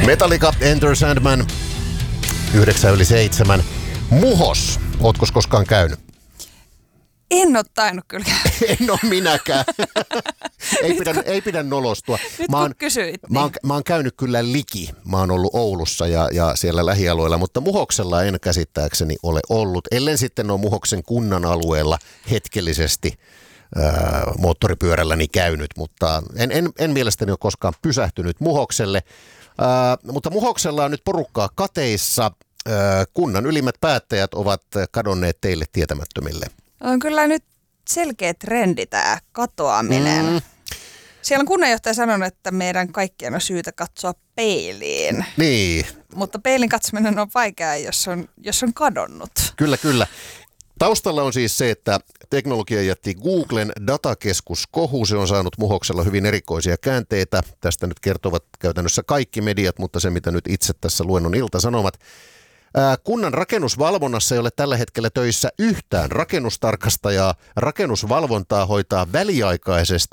Metallica, Enter Sandman, 6:09. Muhos, ootko koskaan käynyt? En ole tainnut kyllä. En ole minäkään. ei pidä nolostua. Nyt kun kysyit. Mä oon käynyt kyllä liki. Mä oon ollut Oulussa ja siellä lähialueella, mutta Muhoksella en käsittääkseni ole ollut. Ellen sitten ole Muhoksen kunnan alueella hetkellisesti moottoripyörälläni käynyt, mutta en mielestäni ole koskaan pysähtynyt Muhokselle. Mutta Muhoksella on nyt porukkaa kateissa. Kunnan ylimmät päättäjät ovat kadonneet teille tietämättömille. On kyllä nyt selkeä trendi tämä katoaminen. Siellä on kunnanjohtaja sanonut, että meidän kaikkien on syytä katsoa peiliin. Niin. Mutta peilin katsominen on vaikeaa, jos on kadonnut. Kyllä. Taustalla on siis se, että teknologiajätti Googlen datakeskus kohu, se on saanut Muhoksella hyvin erikoisia käänteitä. Tästä nyt kertovat käytännössä kaikki mediat, mutta se mitä nyt itse tässä luen on Ilta-Sanomat. Kunnan rakennusvalvonnassa ei ole tällä hetkellä töissä yhtään rakennustarkastajaa. Rakennusvalvontaa hoitaa väliaikaisesti